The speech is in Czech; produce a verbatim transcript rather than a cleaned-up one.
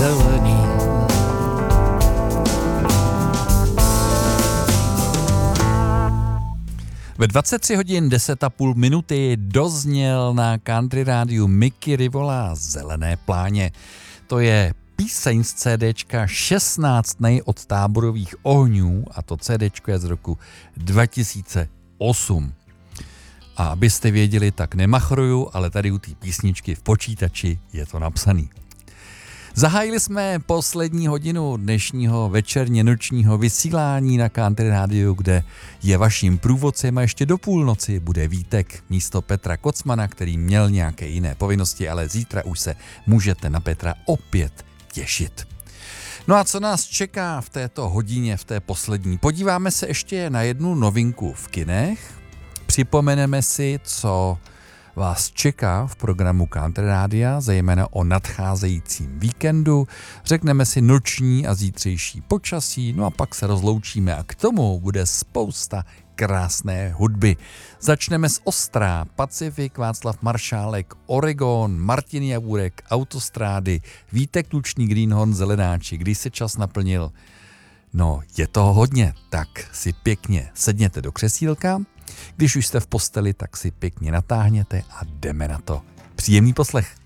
zelený. Ve dvacet tři hodin deset a půl minuty dozněl na Country rádiu Mickey Rivola Zelené pláně. To je píseň z CDčka šestnáctnej od Táborových ohňů a to CDčko je z roku dva tisíce osm. A abyste věděli, tak nemachruju, ale tady u té písničky v počítači je to napsaný. Zahájili jsme poslední hodinu dnešního večerně nočního vysílání na Country rádiu, kde je vaším průvodcem a ještě do půlnoci bude Vítek místo Petra Kocmana, který měl nějaké jiné povinnosti, ale zítra už se můžete na Petra opět těšit. No a co nás čeká v této hodině, v té poslední? Podíváme se ještě na jednu novinku v kinech, připomeneme si, co vás čeká v programu Country Rádia, zejména o nadcházejícím víkendu, řekneme si noční a zítřejší počasí, no a pak se rozloučíme a k tomu bude spousta krásné hudby. Začneme s Ostrá, Pacifik, Václav Maršálek, Oregon, Martin Javůrek, Autostrády, Vítek Tučný, Greenhorn, Zelenáči, Když se čas naplnil. No, je toho hodně, tak si pěkně sedněte do křesílka. Když už jste v posteli, tak si pěkně natáhněte a jdeme na to. Příjemný poslech.